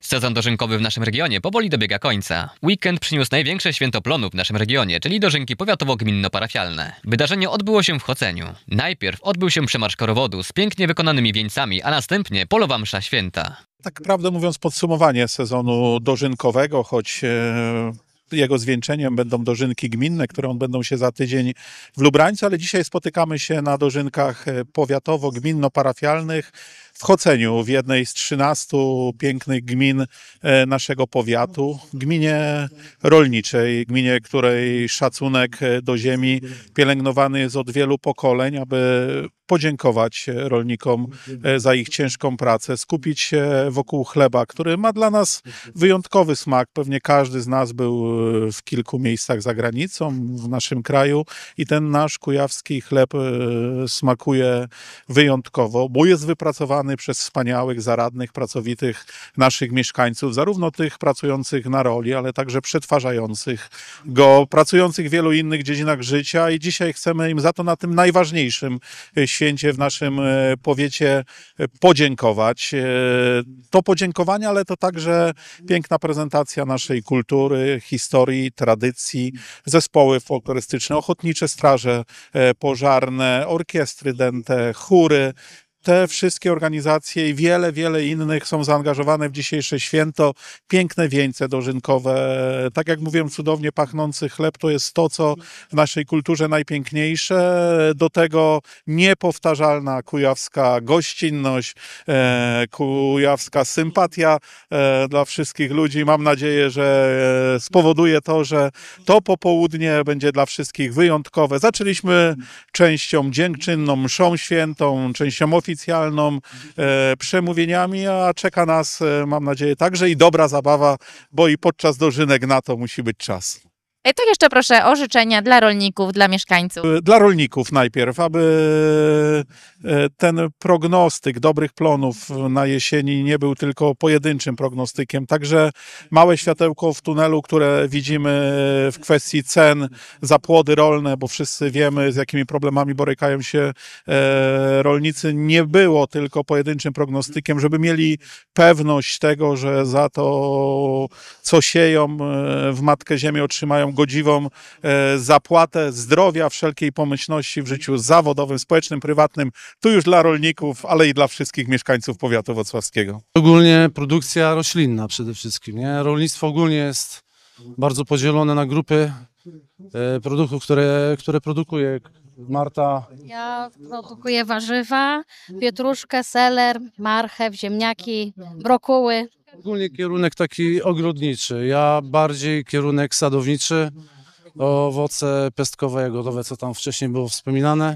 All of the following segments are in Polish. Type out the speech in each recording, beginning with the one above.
Sezon dożynkowy w naszym regionie powoli dobiega końca. Weekend przyniósł największe święto plonów w naszym regionie, czyli dożynki powiatowo-gminno-parafialne. Wydarzenie odbyło się w Choceniu. Najpierw odbył się przemarsz korowodu z pięknie wykonanymi wieńcami, a następnie polowa msza święta. Tak prawdę mówiąc, podsumowanie sezonu dożynkowego, choć jego zwieńczeniem będą dożynki gminne, które odbędą się za tydzień w Lubrańcu, ale dzisiaj spotykamy się na dożynkach powiatowo-gminno-parafialnych w Choceniu, w jednej z 13 pięknych gmin naszego powiatu, gminie rolniczej, gminie, której szacunek do ziemi pielęgnowany jest od wielu pokoleń, aby podziękować rolnikom za ich ciężką pracę, skupić się wokół chleba, który ma dla nas wyjątkowy smak. Pewnie każdy z nas był w kilku miejscach za granicą, w naszym kraju i ten nasz kujawski chleb smakuje wyjątkowo, bo jest wypracowany przez wspaniałych, zaradnych, pracowitych naszych mieszkańców, zarówno tych pracujących na roli, ale także przetwarzających go, pracujących w wielu innych dziedzinach życia i dzisiaj chcemy im za to na tym najważniejszym święcie w naszym powiecie podziękować. To podziękowanie, ale to także piękna prezentacja naszej kultury, historii, tradycji, zespoły folklorystyczne, ochotnicze straże pożarne, orkiestry dęte, chóry. Te wszystkie organizacje i wiele innych są zaangażowane w dzisiejsze święto. Piękne wieńce dożynkowe. Tak jak mówiłem, cudownie pachnący chleb to jest to, co w naszej kulturze najpiękniejsze. Do tego niepowtarzalna kujawska gościnność, kujawska sympatia dla wszystkich ludzi. Mam nadzieję, że spowoduje to, że to popołudnie będzie dla wszystkich wyjątkowe. Zaczęliśmy częścią dziękczynną, mszą świętą, częścią oficjalną, przemówieniami, a czeka nas, mam nadzieję, także i dobra zabawa, bo i podczas dożynek na to musi być czas. To jeszcze proszę o życzenia dla rolników, dla mieszkańców. Dla rolników najpierw, aby ten prognostyk dobrych plonów na jesieni nie był tylko pojedynczym prognostykiem. Także małe światełko w tunelu, które widzimy w kwestii cen za płody rolne, bo wszyscy wiemy, z jakimi problemami borykają się rolnicy. Nie było tylko pojedynczym prognostykiem, żeby mieli pewność tego, że za to, co sieją w Matkę Ziemię, otrzymają godziwą zapłatę, zdrowia, wszelkiej pomyślności w życiu zawodowym, społecznym, prywatnym, tu już dla rolników, ale i dla wszystkich mieszkańców powiatu włocławskiego. Ogólnie produkcja roślinna przede wszystkim, nie? Rolnictwo ogólnie jest bardzo podzielone na grupy produktów, które produkuje Marta. Ja produkuję warzywa, pietruszkę, seler, marchew, ziemniaki, brokuły. Ogólnie kierunek taki ogrodniczy, ja bardziej kierunek sadowniczy, owoce pestkowe, jagodowe, co tam wcześniej było wspominane.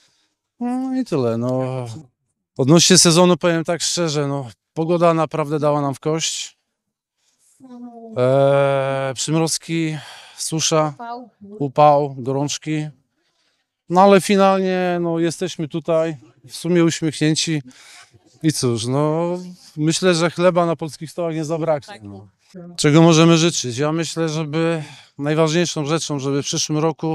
No i tyle. No. Odnośnie sezonu powiem tak szczerze, no, pogoda naprawdę dała nam w kość. Przymrozki, susza, upał, gorączki. No ale finalnie no, jesteśmy tutaj, w sumie uśmiechnięci. I cóż, no myślę, że chleba na polskich stołach nie zabraknie. No. Czego możemy życzyć? Ja myślę, żeby najważniejszą rzeczą, żeby w przyszłym roku